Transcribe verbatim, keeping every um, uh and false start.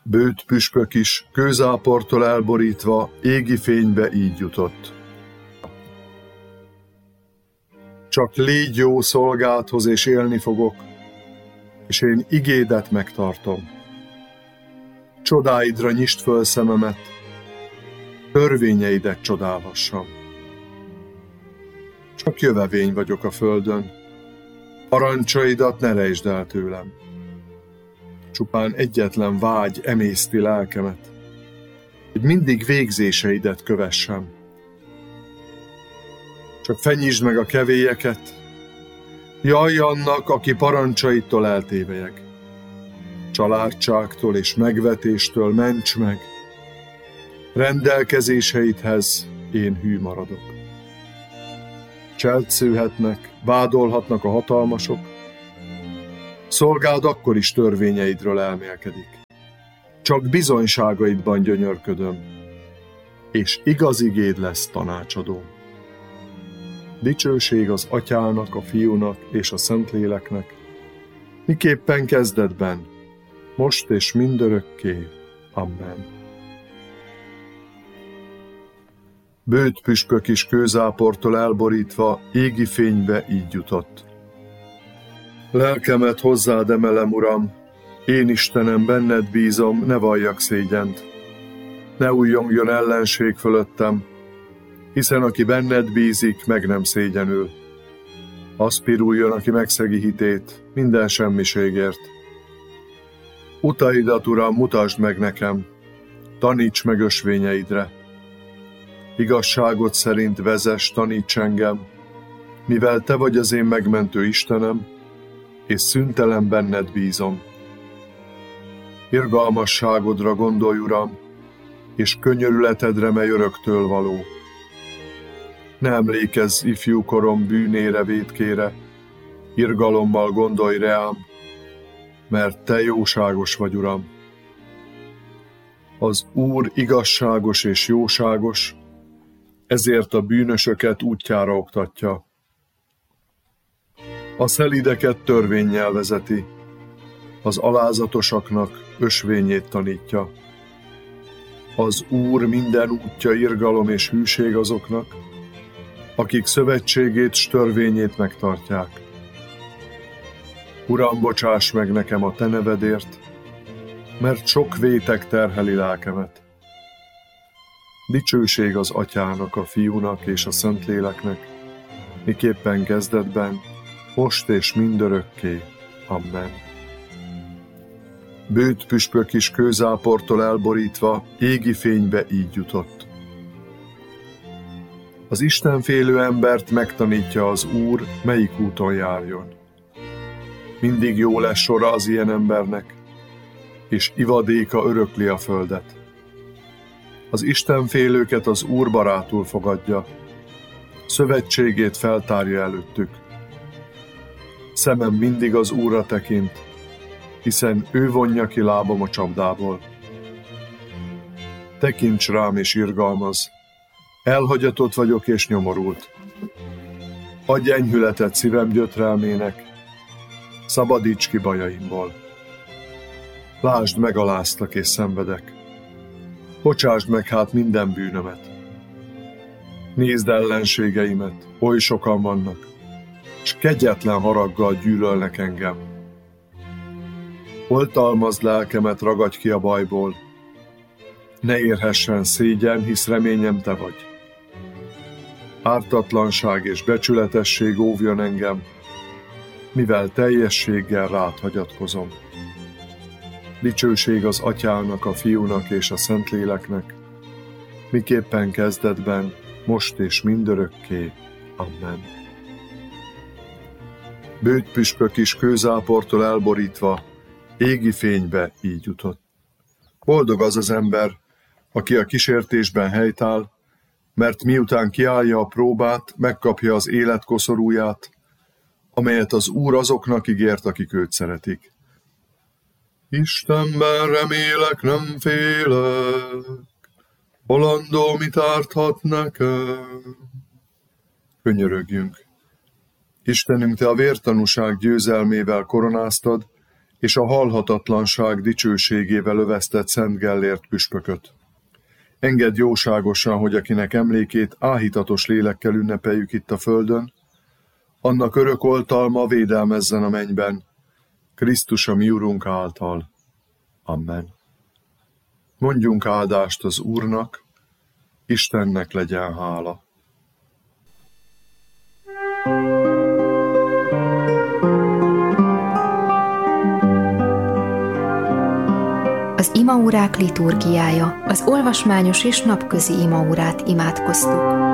Bőt püspök is, kőzáportól elborítva, égi fénybe így jutott. Csak légy jó szolgádhoz, és élni fogok, és én igédet megtartom. Csodáidra nyisd föl szememet, törvényeidet csodálhassam. Csak jövevény vagyok a földön, parancsaidat ne rejtsd el tőlem. Csupán egyetlen vágy emészti lelkemet, hogy mindig végzéseidet kövessem. Csak fenyítsd meg a kevélyeket, jaj annak, aki parancsaitól eltévelyek. Családságtól és megvetéstől ments meg, rendelkezéseidhez én hű maradok. Cselszőhetnek, vádolhatnak a hatalmasok, szolgád akkor is törvényeidről elmélkedik. Csak bizonyságaidban gyönyörködöm, és igaz igéd lesz tanácsadóm. Dicsőség az Atyának, a Fiúnak és a Szentléleknek, miképpen kezdetben, most és mindörökké. Amen. Bőt püspök is kőzáportól elborítva, égi fénybe így jutott. Lelkemet hozzád emelem, Uram, én Istenem, benned bízom, ne valljak szégyent. Ne újjongjon ellenség fölöttem, hiszen aki benned bízik, meg nem szégyenül. Az piruljon, aki megszegi hitét, minden semmiségért. Utaidat, Uram, mutasd meg nekem, taníts meg ösvényeidre. Igazságod szerint vezess, taníts engem, mivel te vagy az én megmentő Istenem, és szüntelen benned bízom. Irgalmasságodra gondolj, Uram, és könyörületedre, mely öröktől való. Ne emlékezz ifjúkorom bűnére, vétkére, irgalommal gondolj reám, mert te jóságos vagy, Uram. Az Úr igazságos és jóságos, ezért a bűnösöket útjára oktatja. A szelídeket törvénnyel vezeti, az alázatosaknak ösvényét tanítja. Az Úr minden útja irgalom és hűség azoknak, akik szövetségét s törvényét megtartják. Uram, bocsáss meg nekem a te nevedért, mert sok vétek terheli lelkemet. Dicsőség az Atyának, a Fiúnak és a Szentléleknek, miképpen kezdetben, most és mindörökké. Amen. Bőt püspök is kőzáportól elborítva, égi fénybe így jutott. Az istenfélő embert megtanítja az Úr, melyik úton járjon. Mindig jó lesz sora az ilyen embernek, és ivadéka örökli a földet. Az istenfélőket az Úr barátul fogadja, szövetségét feltárja előttük. Szemem mindig az Úrra tekint, hiszen ő vonja ki lábam a csapdából. Tekints rám és irgalmaz, elhagyatott vagyok és nyomorult. Adj enyhületet szívem gyötrelmének, szabadíts ki bajaimból. Lásd, megaláztak és szenvedek. Bocsásd meg hát minden bűnömet. Nézd ellenségeimet, oly sokan vannak, s kegyetlen haraggal gyűlölnek engem. Oltalmazd lelkemet, ragadj ki a bajból. Ne érhessen szégyen, hisz reményem te vagy. Ártatlanság és becsületesség óvjon engem, mivel teljességgel rád hagyatkozom. Dicsőség az Atyának, a Fiúnak és a Szentléleknek, miképpen kezdetben, most és mindörökké. Amen. Bőt püspök is kőzáportól elborítva, égi fénybe így jutott. Boldog az az ember, aki a kísértésben helytáll, mert miután kiállja a próbát, megkapja az élet koszorúját, amelyet az Úr azoknak ígért, akik őt szeretik. Istenben remélek, nem félek, Hollandó mit árthat nekem? Könyörögjünk. Istenünk, te a vértanúság győzelmével koronáztad, és a halhatatlanság dicsőségével öveztett Szent Gellért püspököt. Engedd jóságosan, hogy akinek emlékét áhítatos lélekkel ünnepeljük itt a földön, annak örök oltalma védelmezzen a mennyben, Krisztus a mi Urunk által. Amen. Mondjunk áldást az Úrnak, Istennek legyen hála. Az imaórák liturgiája, az olvasmányos és napközi imaórát imádkoztuk.